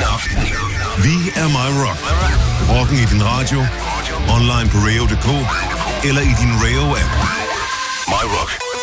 aften. Vi er My Rock. Rocken i din radio, online på Rayo.dk eller i din Rayo-app. My Rock